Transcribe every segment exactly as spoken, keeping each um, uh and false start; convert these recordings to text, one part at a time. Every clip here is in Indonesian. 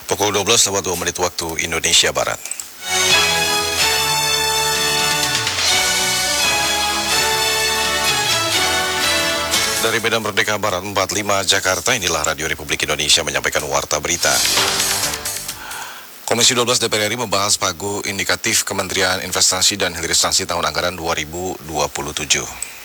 Pukul dua belas lewat dua menit waktu Indonesia Barat. Dari Medan Merdeka Barat empat puluh lima Jakarta, inilah Radio Republik Indonesia menyampaikan warta berita. Komisi dua belas D P R R I membahas pagu indikatif Kementerian Investasi dan Hilirisasi tahun anggaran dua ribu dua puluh tujuh.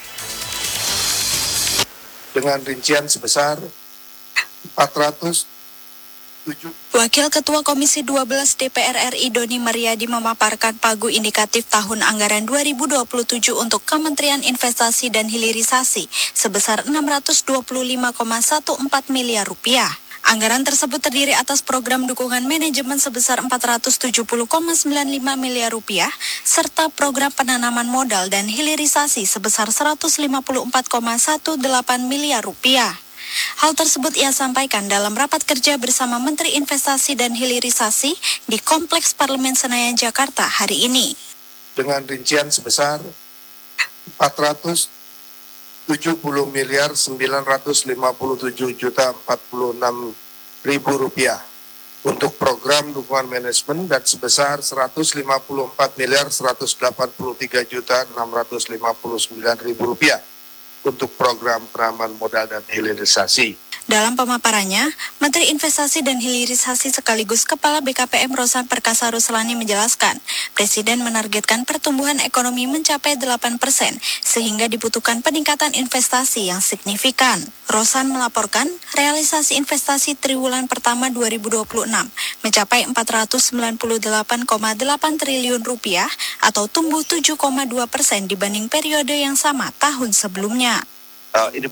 Dengan rincian sebesar empat ratus tujuh. Wakil Ketua Komisi dua belas D P R R I Doni Mariadi memaparkan pagu indikatif tahun anggaran dua ribu dua puluh tujuh untuk Kementerian Investasi dan Hilirisasi sebesar enam ratus dua puluh lima koma empat belas miliar rupiah. Anggaran tersebut terdiri atas program dukungan manajemen sebesar empat ratus tujuh puluh koma sembilan lima miliar rupiah serta program penanaman modal dan hilirisasi sebesar seratus lima puluh empat koma delapan belas miliar rupiah. Hal tersebut ia sampaikan dalam rapat kerja bersama Menteri Investasi dan Hilirisasi di Kompleks Parlemen Senayan, Jakarta hari ini. Dengan rincian sebesar empat ratus tujuh puluh miliar sembilan ratus lima puluh tujuh juta empat puluh enam ribu rupiah untuk program dukungan manajemen dan sebesar seratus lima puluh empat miliar seratus delapan puluh tiga juta enam ratus lima puluh sembilan ribu rupiah untuk program penanaman modal dan hilirisasi. Dalam pemaparannya, Menteri Investasi dan Hilirisasi sekaligus Kepala B K P M Rosan Perkasa Ruslani menjelaskan, Presiden menargetkan pertumbuhan ekonomi mencapai delapan persen, sehingga dibutuhkan peningkatan investasi yang signifikan. Rosan melaporkan, realisasi investasi triwulan pertama dua ribu dua puluh enam mencapai empat ratus sembilan puluh delapan koma delapan triliun rupiah atau tumbuh tujuh koma dua persen dibanding periode yang sama tahun sebelumnya. Uh, ini